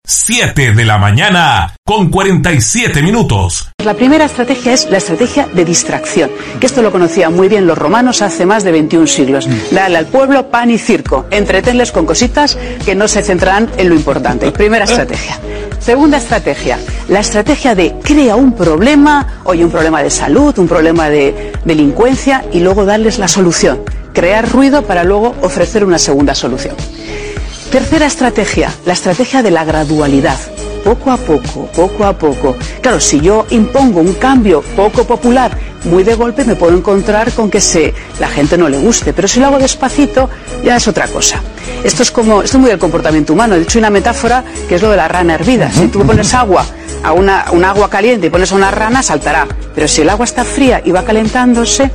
7 de la mañana con 47 minutos. La primera estrategia es la estrategia de distracción, que esto lo conocían muy bien los romanos hace más de 21 siglos. Dale al pueblo pan y circo, entretenles con cositas que no se centrarán en lo importante. Primera estrategia. Segunda estrategia, la estrategia de crea un problema, un problema de salud, un problema de delincuencia y luego darles la solución. Crear ruido para luego ofrecer una segunda solución. Tercera estrategia, la estrategia de la gradualidad. Poco a poco, poco a poco. Claro, si yo impongo un cambio poco popular, muy de golpe, me puedo encontrar con que la gente no le guste. Pero si lo hago despacito, ya es otra cosa. Esto es muy del comportamiento humano. De hecho, hay una metáfora que es lo de la rana hervida. Si tú pones agua a un agua caliente y pones a una rana, saltará. Pero si el agua está fría y va calentándose,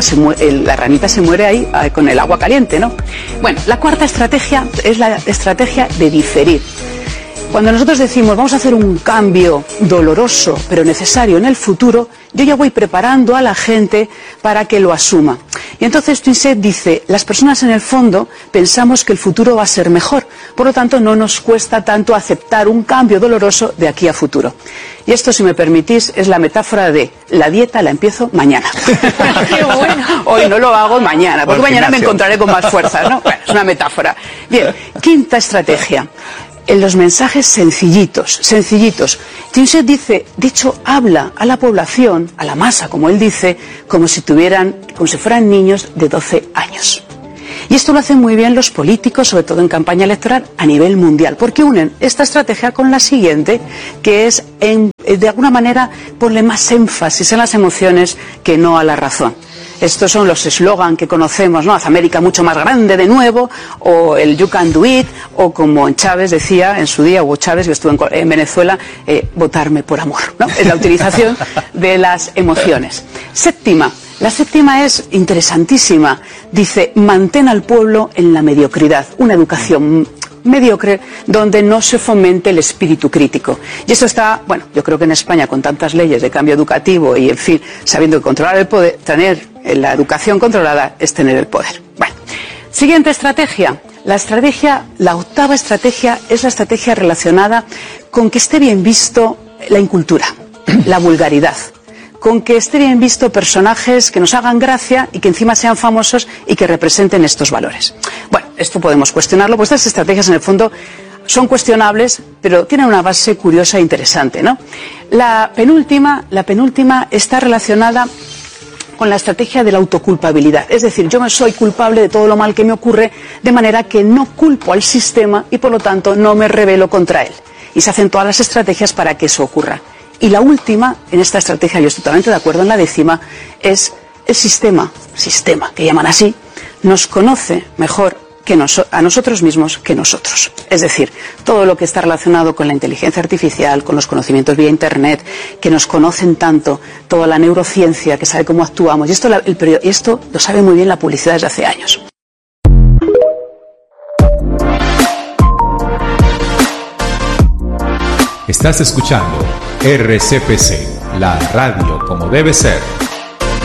la ranita se muere ahí con el agua caliente, ¿no? Bueno, la cuarta estrategia es la estrategia de diferir. Cuando nosotros decimos vamos a hacer un cambio doloroso pero necesario en el futuro, yo ya voy preparando a la gente para que lo asuma. Y entonces Twinset dice, las personas en el fondo pensamos que el futuro va a ser mejor, por lo tanto no nos cuesta tanto aceptar un cambio doloroso de aquí a futuro. Y esto, si me permitís, es la metáfora de la dieta la empiezo mañana. Qué bueno. Hoy no lo hago mañana, porque mañana me encontraré con más fuerzas, ¿no? Bueno, es una metáfora. Bien, quinta estrategia. En los mensajes sencillitos. Twinset dice, de hecho, habla a la población, a la masa, como él dice, como si fueran niños de 12 años. Y esto lo hacen muy bien los políticos, sobre todo en campaña electoral, a nivel mundial, porque unen esta estrategia con la siguiente, que es, de alguna manera, ponerle más énfasis en las emociones que no a la razón. Estos son los eslogan que conocemos, ¿no? Haz América mucho más grande de nuevo, o el You Can Do It, o como Chávez decía en su día, Hugo Chávez, que estuvo en Venezuela, votarme por amor, ¿no? Es la utilización de las emociones. La séptima es interesantísima. Dice, mantén al pueblo en la mediocridad, una educación mediocre donde no se fomente el espíritu crítico. Y esto está, yo creo que en España, con tantas leyes de cambio educativo y, en fin, sabiendo que controlar el poder, tener la educación controlada es tener el poder. Bueno, siguiente estrategia. La octava estrategia es la estrategia relacionada con que esté bien visto la incultura, la vulgaridad, con que esté bien visto personajes que nos hagan gracia y que encima sean famosos y que representen estos valores. Bueno, esto podemos cuestionarlo, pues estas estrategias en el fondo son cuestionables, pero tienen una base curiosa e interesante, ¿no? La penúltima está relacionada con la estrategia de la autoculpabilidad. Es decir, yo me soy culpable de todo lo mal que me ocurre, de manera que no culpo al sistema y por lo tanto no me rebelo contra él. Y se hacen todas las estrategias para que eso ocurra. Y la última, en esta estrategia, yo estoy totalmente de acuerdo en la décima, es el sistema, que llaman así, nos conoce mejor a nosotros mismos que nosotros. Es decir, todo lo que está relacionado con la inteligencia artificial, con los conocimientos vía Internet, que nos conocen tanto, toda la neurociencia que sabe cómo actuamos, y esto lo sabe muy bien la publicidad desde hace años. Estás escuchando RCPC, la radio como debe ser.